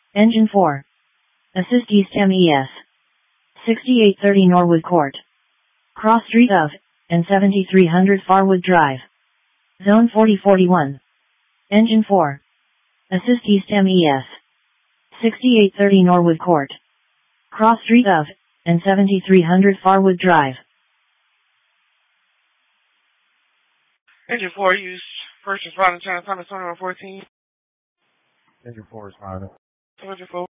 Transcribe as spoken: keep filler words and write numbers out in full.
Engine four. Assist East M E S. sixty-eight thirty Norwood Court. Cross Street of, and seventy-three hundred Farwood Drive. Zone forty forty-one. Engine four. Assist East M E S. sixty-eight thirty Norwood Court. Cross Street of, and seventy-three hundred Farwood Drive. Engine four, use first responder channel, Thomas twenty-one fourteen. Engine four responder. Engine four.